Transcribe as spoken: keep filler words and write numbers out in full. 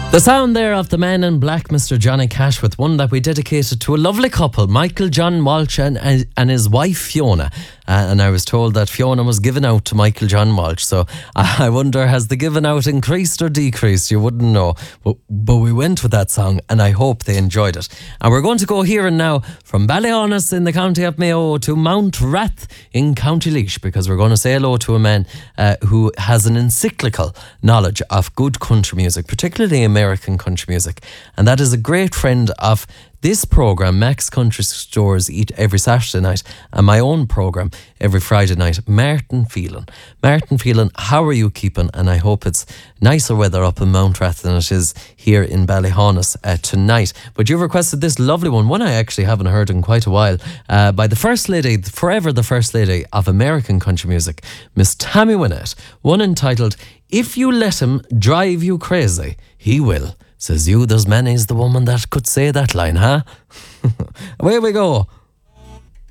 The sound there of the Man in Black, Mister Johnny Cash, with one that we dedicated to a lovely couple, Michael John Walsh and, and, and his wife Fiona. Uh, and I was told that Fiona was given out to Michael John Walsh. So I wonder, has the given out increased or decreased? You wouldn't know. But, but we went with that song and I hope they enjoyed it. And we're going to go here and now from Ballyhonus in the county of Mayo to Mount Rath in County Laois, because we're going to say hello to a man uh, who has an encyclical knowledge of good country music, particularly American country music. And that is a great friend of this programme, Mac's Country Stores Eat every Saturday night, and my own programme every Friday night, Martin Phelan. Martin Phelan, how are you keeping? And I hope it's nicer weather up in Mount Rath than it is here in Ballyhonus uh, tonight. But you've requested this lovely one, one I actually haven't heard in quite a while, uh, by the First Lady, forever the First Lady of American country music, Miss Tammy Wynette, one entitled, If You Let Him Drive You Crazy, He Will. Says you, there's many's the woman that could say that line, huh? Away we go.